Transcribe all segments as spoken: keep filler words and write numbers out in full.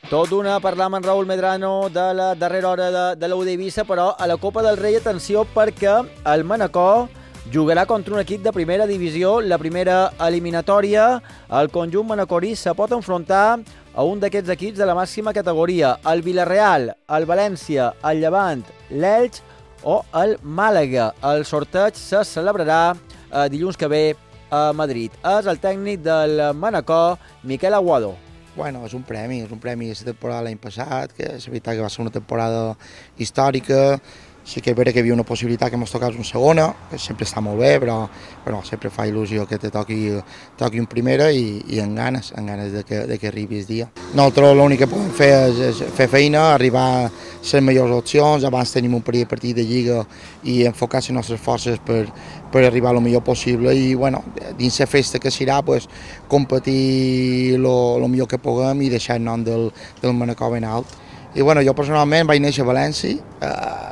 Tot d'una parlar amb en Raúl Medrano de la darrera hora de, de l'U D Eivissa, però a la Copa del Rei, atenció, perquè el Manacor jugarà contra un equip de primera divisió, la primera eliminatòria. El conjunt manacorí se pot enfrontar a un d'aquests equips de la màxima categoria, el Villarreal, el València, el Llevant, l'Elx o el Màlaga. El sorteig se celebrarà eh, dilluns que ve a Madrid. És el tècnic del Manacor, Miquel Aguado. Bueno, és un premi, és un premi de la temporada l'any passat, que és veritat que va ser una temporada històrica. Sí que és veritat que hi havia una possibilitat que ens tocés una segona, que sempre està molt bé, però, però sempre fa il·lusió que te toqui, toqui un primera i, i amb ganes, amb ganes de que, de que arribi el dia. Nosaltres l'únic que podem fer és, és fer feina, arribar a les millors opcions. Abans tenim un parell de partit de Lliga i enfocar les nostres forces per, per arribar el millor possible i, bueno, dins la festa que serà, pues, competir el millor que puguem i deixar el nom del, del Manacor ben alt. I, bueno, jo personalment vaig néixer a València, eh,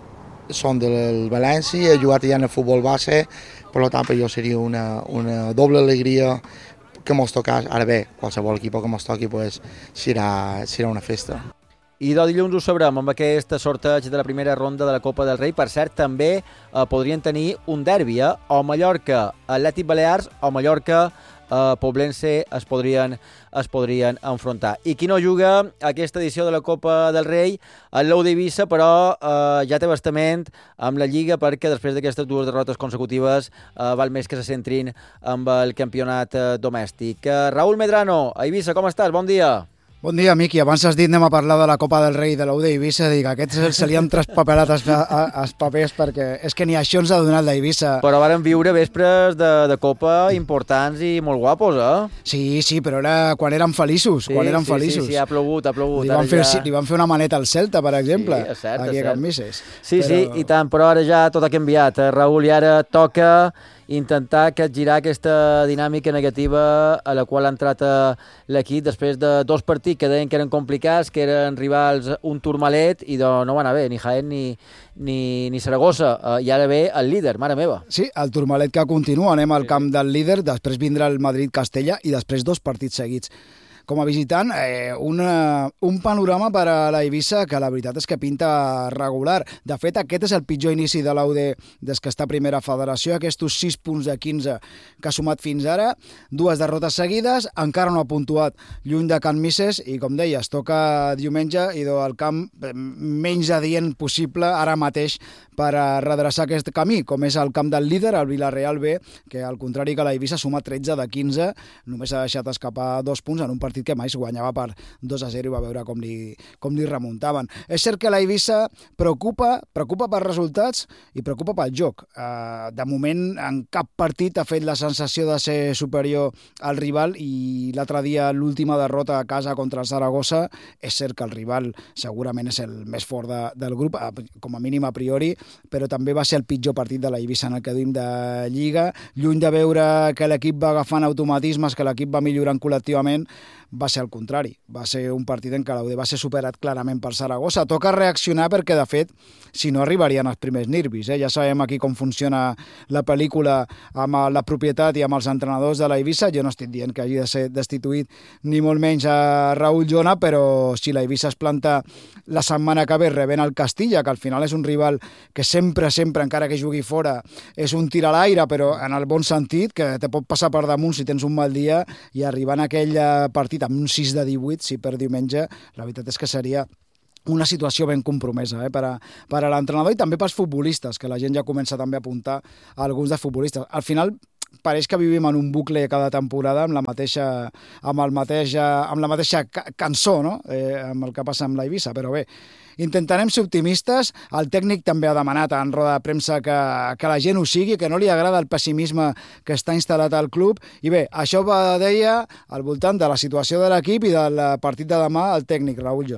són del València, he jugat allà en el futbol base, per tant per jo seria una, una doble alegria que mos toqués. Ara bé, qualsevol equip que mos toqui pues, serà, serà una festa. I de dilluns ho sabrem amb aquest sorteig de la primera ronda de la Copa del Rei. Per cert, també eh, podrien tenir un derbi, eh? o Mallorca, Atlètic Balears, o Mallorca, eh, Poblense es podrien, es podrien enfrontar. I qui no juga aquesta edició de la Copa del Rei, el l'U D Eivissa, però eh, ja té bastament amb la Lliga, perquè després d'aquestes dues derrotes consecutives eh, val més que se centrin amb el campionat eh, domèstic. Eh, Raúl Medrano, a Eivissa, com estàs? Bon dia. Bon dia, Miqui. Abans has dit anem a parlar de la Copa del Rei de l'U D Eivissa. Dic, aquests se li han traspapelat els, els papers perquè és que ni això ens ha donat l'Eivissa. Però varen viure vespres de, de Copa importants i molt guapos, eh? Sí, sí, però era quan érem feliços. Sí, quan érem sí, feliços. sí, sí, ha plogut, ha plogut. Li van, fer, ja... li van fer una maneta al Celta, per exemple, sí, és cert, aquí és a Can cert. Misses. Sí, però... sí, i tant, però ara ja tot ha canviat, eh, Raül, i ara toca intentar capgirar aquesta dinàmica negativa a la qual ha entrat l'equip després de dos partits que deien que eren complicats, que eren rivals un turmalet i de, no va anar bé, ni Jaén ni, ni, ni Saragossa, uh, i ara ve el líder, mare meva. Sí, el turmalet que continua, anem al camp del líder, després vindrà el Madrid-Castella i després dos partits seguits. Com a visitant, eh, una, un panorama per a la Eivissa que la veritat és que pinta regular. De fet, aquest és el pitjor inici de l'A U D des que està a primera federació, aquests sis punts de quinze que ha sumat fins ara, dues derrotes seguides, encara no ha puntuat lluny de Can Misses i, com deies, toca diumenge i el camp menys adient possible ara mateix per a redreçar aquest camí, com és el camp del líder, el Villarreal B, que al contrari que la Eivissa ha sumat tretze de quinze, només ha deixat escapar dos punts en un partit que mai guanyava per dos a zero i va veure com li, com li remuntaven. És cert que la Eivissa preocupa, preocupa per resultats i preocupa pel joc. Uh, de moment, en cap partit ha fet la sensació de ser superior al rival i l'altre dia l'última derrota a casa contra el Saragossa, és cert que el rival segurament és el més fort de, del grup, com a mínim a priori, però també va ser el pitjor partit de la Eivissa en el que duim de Lliga. Lluny de veure que l'equip va agafant automatismes, que l'equip va millorant col·lectivament, va ser el contrari. Va ser un partit en què l'U D va ser superat clarament per Saragossa. Toca reaccionar perquè, de fet, si no arribarien els primers nervis. Eh? Ja sabem aquí com funciona la pel·lícula amb la propietat i amb els entrenadors de la Eivissa. Jo no estic dient que hagi de ser destituït ni molt menys a Raúl Jona, però si la Eivissa es planta la setmana que ve rebent el Castilla, que al final és un rival que sempre, sempre, encara que jugui fora, és un tir a l'aire, però en el bon sentit, que te pot passar per damunt si tens un mal dia, i arribar en aquell partit amb un sis de divuit, si per diumenge, la veritat és que seria una situació ben compromesa eh, per a, per a l'entrenador i també pels futbolistes, que la gent ja comença també a apuntar a alguns de futbolistes. Al final, pareix que vivim en un bucle cada temporada amb la mateixa, amb el mateix, amb la mateixa cançó, no? eh, amb el que passa amb la Eivissa, però bé, intentarem ser optimistes. El tècnic també ha demanat en roda de premsa que, que la gent ho sigui, que no li agrada el pessimisme que està instal·lat al club. I bé, això va, deia, al voltant de la situació de l'equip i del partit de demà el tècnic Raúl Jona.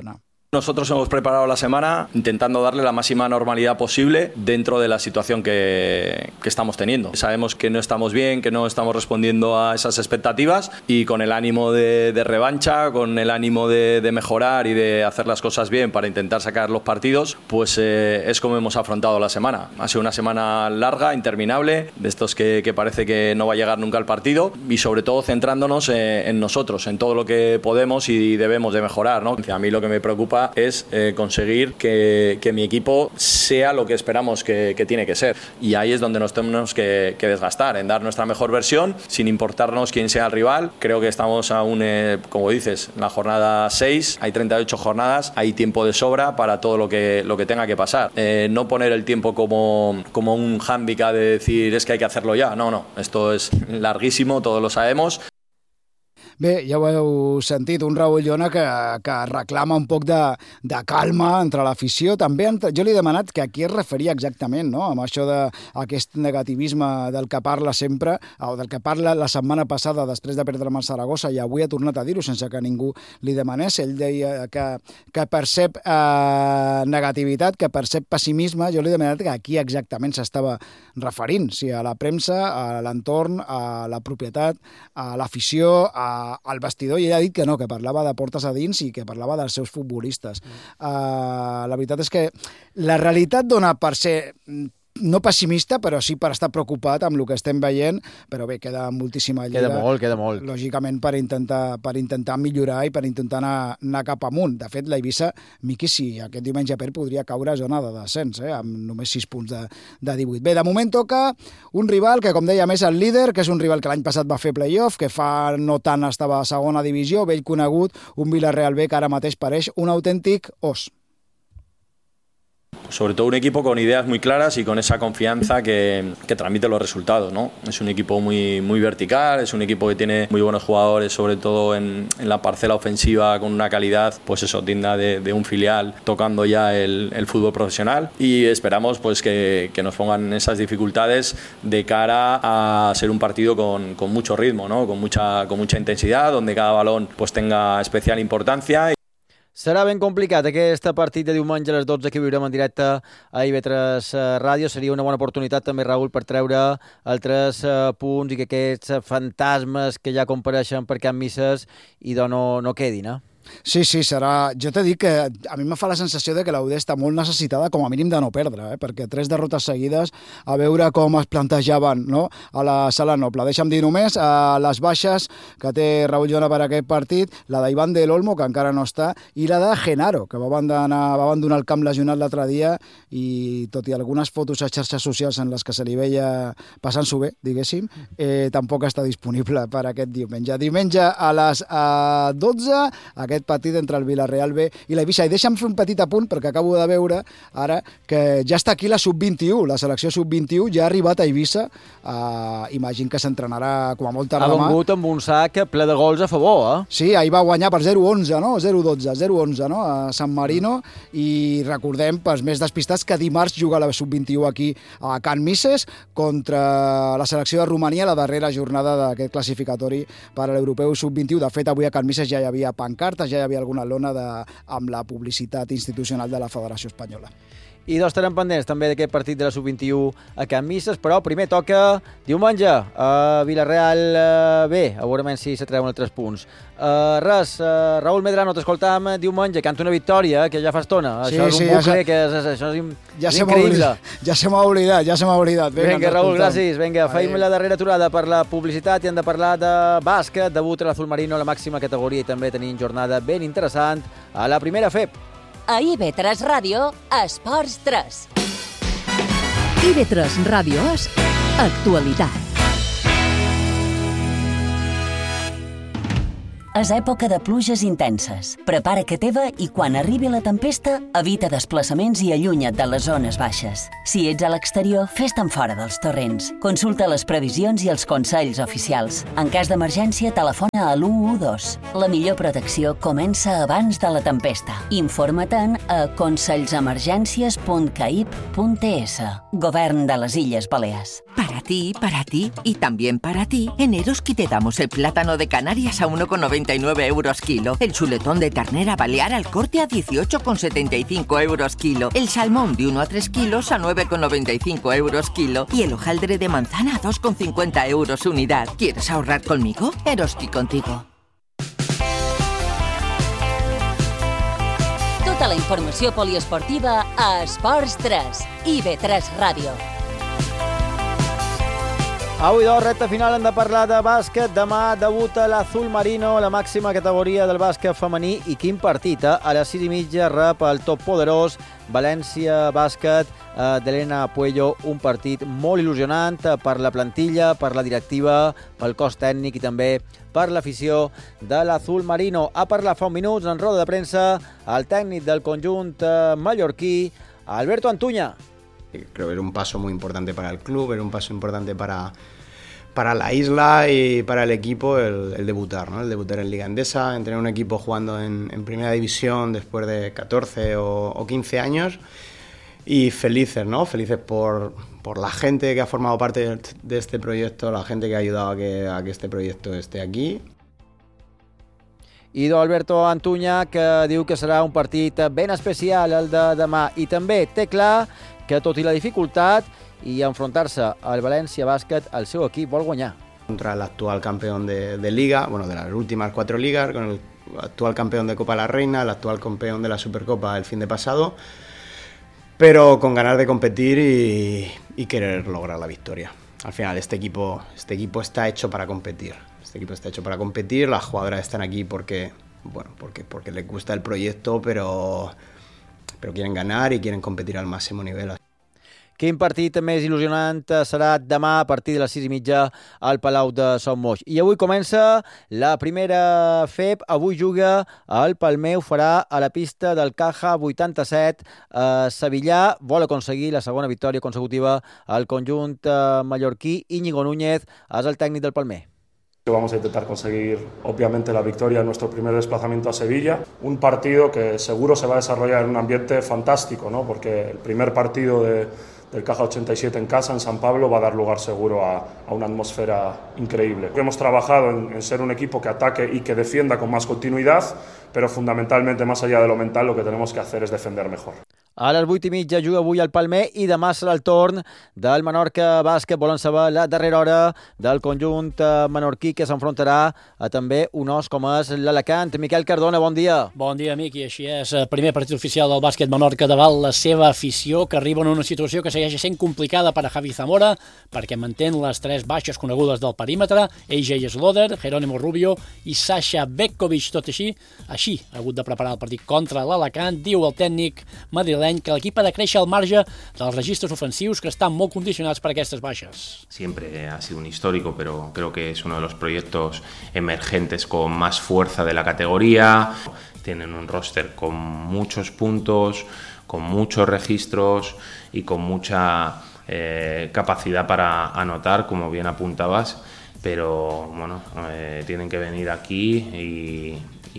Nosotros hemos preparado la semana intentando darle la máxima normalidad posible dentro de la situación que, que estamos teniendo. Sabemos que no estamos bien, que no estamos respondiendo a esas expectativas y con el ánimo de, de revancha, con el ánimo de, de mejorar y de hacer las cosas bien para intentar sacar los partidos, pues eh, es como hemos afrontado la semana. Ha sido una semana larga, interminable, de estos que, que parece que no va a llegar nunca al partido y sobre todo centrándonos en, en nosotros, en todo lo que podemos y debemos de mejorar, ¿no? A mí lo que me preocupa es eh, conseguir que, que mi equipo sea lo que esperamos que, que tiene que ser. Y ahí es donde nos tenemos que, que desgastar, en dar nuestra mejor versión, sin importarnos quién sea el rival. Creo que estamos aún, eh, como dices, en la jornada seis, hay treinta y ocho jornadas, hay tiempo de sobra para todo lo que, lo que tenga que pasar. Eh, no poner el tiempo como, como un hándicap de decir es que hay que hacerlo ya. No, no, esto es larguísimo, todos lo sabemos. Bé, ja ho heu sentit, un Raül Llona que, que reclama un poc de, de calma entre l'afició. També jo li he demanat que a qui es referia exactament, no?, amb això d'aquest negativisme del que parla sempre, o del que parla la setmana passada després de perdre amb el Saragossa, i avui ha tornat a dir-ho sense que ningú li demanés. Ell deia que, que percep eh, negativitat, que percep pessimisme. Jo li he demanat que a qui exactament s'estava referint, si a la premsa, a l'entorn, a la propietat, a l'afició, a al vestidor, i ell ha dit que no, que parlava de portes a dins i que parlava dels seus futbolistes. Mm. Uh, la veritat és que la realitat dona per ser no pessimista, però sí per estar preocupat amb el que estem veient, però bé, queda moltíssima lliga. Queda molt, queda molt. Lògicament, per intentar, per intentar millorar i per intentar anar, anar cap amunt. De fet, la Eivissa, Miqui, si aquest diumenge perd, podria caure a zona de descens, eh, amb només sis punts de, de divuit. Bé, de moment toca un rival que, com deia, més el líder, que és un rival que l'any passat va fer play-off, que fa no tant estava a segona divisió, vell conegut, un Villarreal B que ara mateix pareix un autèntic os. Sobre todo un equipo con ideas muy claras y con esa confianza que, que transmite los resultados, ¿no? Es un equipo muy, muy vertical, es un equipo que tiene muy buenos jugadores, sobre todo en, en la parcela ofensiva, con una calidad, pues eso, digna de, de un filial, tocando ya el, el fútbol profesional, y esperamos pues que, que nos pongan esas dificultades de cara a ser un partido con, con mucho ritmo, ¿no? Con mucha, con mucha intensidad, donde cada balón pues tenga especial importancia. Serà ben complicat aquest partit de diumenge a les dotze que viurem en directe a I V tres Ràdio. Seria una bona oportunitat també, Raül, per treure altres punts i que aquests fantasmes que ja compareixen per Can Misses i doncs no, no quedin, eh? Sí, sí, serà... Jo t'he dit que a mi me fa la sensació de que l'U D està molt necessitada com a mínim de no perdre, eh? Perquè tres derrotes seguides, a veure com es plantejaven, no?, a la Sala Noble. Deixa'm dir només a les baixes que té Raül Llona per aquest partit, la d'Iván del Olmo, que encara no està, i la de Genaro, que va abandonar, va abandonar el camp lesionat l'altre dia, i tot i algunes fotos a xarxes socials en les que se li veia passant-s'ho bé, diguéssim, eh, tampoc està disponible per aquest diumenge. Diumenge a les a dotze, aquest partit entre el Villarreal B i la Eivissa. I deixa'm fer un petit apunt, perquè acabo de veure ara que ja està aquí la sub vint-i-u, la selecció sub vint-i-u ja ha arribat a Eivissa, uh, imagino que s'entrenarà com a molt tard demà. Ha vengut amb un sac ple de gols a favor, eh? Sí, ahir va guanyar per zero onze, no? zero dotze, zero onze, no?, a San Marino, i recordem, pels més despistats, que dimarts juga la sub vint-i-u aquí a Can Misses contra la selecció de Romania, la darrera jornada d'aquest classificatori per a l'Europeu sub vint-i-u. De fet, avui a Can Misses ja hi havia pancartes, ja hi havia alguna lona de, amb la publicitat institucional de la Federació Espanyola. I doncs estarem pendents també d'aquest partit de la sub vint-i-u a Can Misses, però primer toca diumenge a Villarreal B, a veure si se treuen els tres punts. Uh, res, uh, Raül Medrano, t'escoltàvem diumenge, canta una victòria, que ja fa estona. Sí, això és un sí, bucle ja que és, és, això és, ja és increïble. Ja se m'ha oblidat, ja se m'ha oblidat. Vinga, Vinga Raül, gràcies. Vinga, feim la darrera aturada per la publicitat i hem de parlar de bàsquet, debut a l'Azul Marino a la màxima categoria i també tenim jornada ben interessant a la primera F E P. A I V tres Ràdio, Esports tres. I V tres Ràdio és actualitat. És època de pluges intenses. Prepara que teva i quan arribi la tempesta, evita desplaçaments i allunya't de les zones baixes. Si ets a l'exterior, fes-te'n fora dels torrents. Consulta les previsions i els consells oficials. En cas d'emergència, telefona a l'u u dos. La millor protecció comença abans de la tempesta. Informa-te'n a consellsemergències punt caip punt es. Govern de les Illes Balears. Párate. ti, para ti y también para ti, en Eroski te damos el plátano de Canarias a uno con noventa y nueve euros kilo, el chuletón de ternera balear al corte a dieciocho con setenta y cinco euros kilo, el salmón de uno a tres kilos a nueve con noventa y cinco euros kilo y el hojaldre de manzana a dos con cincuenta euros unidad. ¿Quieres ahorrar conmigo? Eroski contigo. Tota la informació poliesportiva a Esports tres i B tres Ràdio. Avui, doncs, recta final, hem de parlar de bàsquet. Demà debuta l'Azul Marino, la màxima categoria del bàsquet femení. I quin partit, eh? A les sis i mitja rep el top poderós València Bàsquet eh, d'Helena Puello. Un partit molt il·lusionant per la plantilla, per la directiva, pel cos tècnic i també per l'afició de l'Azul Marino. Ha parlat fa un minuts en roda de premsa el tècnic del conjunt eh, mallorquí, Alberto Antuña. Creo que es un paso muy importante para el club, es un paso importante para, para la isla y para el equipo el, el debutar, ¿no? El debutar en Liga Endesa, en tener un equipo jugando en, en Primera División después de catorce o, o quince años y felices, ¿no? Felices por, por la gente que ha formado parte de este proyecto, la gente que ha ayudado a que, a que este proyecto esté aquí. I d'Alberto Antuña, que diu que serà un partit ben especial el de demà, i també té clar que tot i la dificultat i enfrontar-se al València Bàsquet, el seu equip vol guanyar. Contra el actual campeón de, de Liga, bueno, de las últimas cuatro ligas, con el actual campeón de Copa La Reina, el actual campeón de la Supercopa el fin de pasado, pero con ganas de competir y, y querer lograr la victoria. Al final este equipo, este equipo está hecho para competir. Este equipo está hecho para competir, las jugadoras están aquí porque, bueno, porque, porque les gusta el proyecto, pero, pero quieren ganar y quieren competir al máximo nivel. Quin partit més il·lusionant serà demà a partir de les sis i mitja al Palau de Son Moix. I avui comença la primera F E P. Avui juga el Palmer, ho farà a la pista del Caja vuitanta-set. A Sevillà vol aconseguir la segona victòria consecutiva al conjunt mallorquí. Íñigo Núñez és el tècnic del Palmer. Vamos a intentar conseguir, obviamente, la victoria en nuestro primer desplazamiento a Sevilla. Un partido que seguro se va a desarrollar en un ambiente fantástico, ¿no? Porque el primer partido de, del Caja ochenta y siete en casa, en San Pablo, va a dar lugar seguro a, a una atmósfera increíble. Hemos trabajado en, en ser un equipo que ataque y que defienda con más continuidad, pero fundamentalmente, más allá de lo mental, lo que tenemos que hacer es defender mejor. A les vuit i mitja juga avui el Palmer i demà serà el torn del Menorca Bàsquet. Volen saber la darrera hora del conjunt menorquí, que s'enfrontarà a també un os com és l'Alacant. Miquel Cardona, bon dia. Bon dia, amic, i així és. Primer partit oficial del bàsquet Menorca davant la seva afició, que arriba en una situació que segueix sent complicada per a Javi Zamora, perquè mantén les tres baixes conegudes del perímetre, A J Sloder, Jerónimo Rubio i Sasha Bekkovic. Tot així, així ha hagut de preparar el partit contra l'Alacant. Diu el tècnic madrileny que l'equip ha de créixer al marge dels registres ofensius que estan molt condicionats per aquestes baixes. Siempre ha sido un histórico, pero creo que es uno de los proyectos emergentes con más fuerza de la categoría. Tienen un roster con muchos puntos, con muchos registros y con mucha eh, capacidad para anotar, como bien apuntabas, pero bueno, eh, tienen que venir aquí y,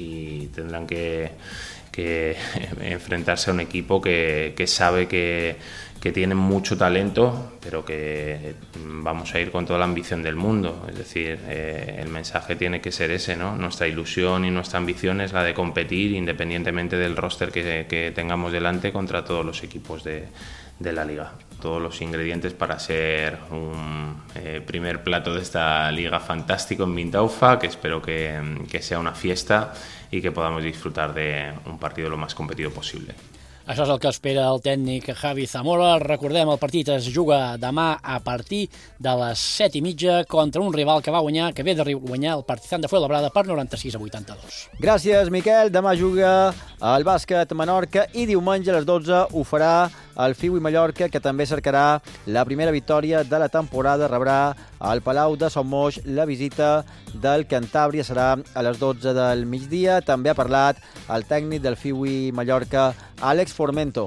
y tendrán que que enfrentarse a un equipo que, que sabe que, que tiene mucho talento, pero que vamos a ir con toda la ambición del mundo. Es decir, eh, el mensaje tiene que ser ese, ¿no? Nuestra ilusión y nuestra ambición es la de competir independientemente del roster que, que tengamos delante contra todos los equipos de, de la liga. Todos los ingredientes para ser un eh, primer plato de esta liga fantástico en Vindaufa, que espero que, que sea una fiesta y que podamos disfrutar de un partido lo más competido posible. Això és el que espera el tècnic Javi Zamora. Recordem, el partit es juga demà a partir de les set i mitja contra un rival que va guanyar, que ve de guanyar el Partizan de Fuenlabrada per noranta-sis a vuitanta-dos. Gràcies, Miquel. Demà juga el bàsquet Menorca i diumenge a les dotze ho farà el Fiu i Mallorca, que també cercarà la primera victòria de la temporada. Rebrà al Palau de Son Moix la visita del Cantàbria. Serà a les dotze del migdia. També ha parlat el tècnic del Fiu i Mallorca, Àlex Formento.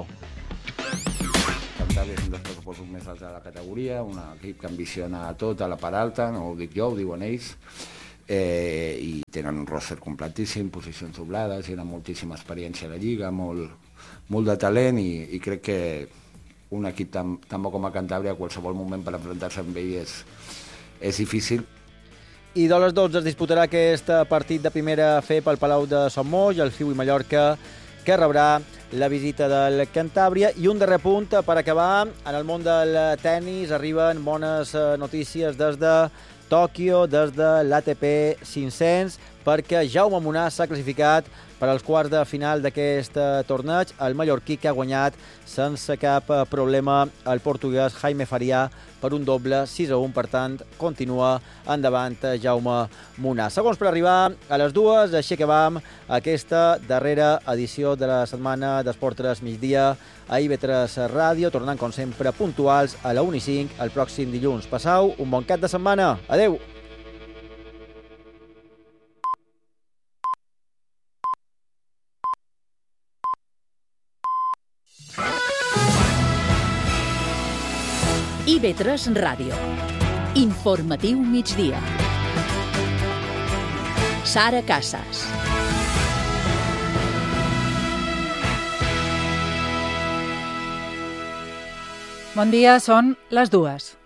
Cantàbria és un dels equips més alts de la categoria, un equip que ambiciona tot a la part alta, no ho dic jo, ho diuen ells, eh, i tenen un roster completíssim, posicions doblades, tenen moltíssima experiència a la Lliga, molt, molt de talent, i, i crec que un equip tan, tan bo com a Cantàbria, a qualsevol moment per enfrontar-se amb ell és, és difícil. I de les dotze es disputarà aquest partit de primera fe pel Palau de Son Moix, el Fiu i Mallorca, que rebrà la visita del Cantàbria. I un darrer punt per acabar. En el món del tennis arriben bones notícies des de Tòquio, des de l'A T P cinc-cents, perquè Jaume Munar s'ha classificat per als quarts de final d'aquest torneig. El mallorquí que ha guanyat sense cap problema el portuguès Jaime Farià per un doble sis a un. Per tant, continua endavant Jaume Munar. Segons per arribar a les dues, així acabam aquesta darrera edició de la setmana d'Esport tres migdia a I V tres Ràdio, tornant com sempre puntuals a la una i cinc el pròxim dilluns. Passau un bon cap de setmana. Adeu! I V tres Ràdio. Informatiu migdia. Sara Casas. Bon dia, són les dues.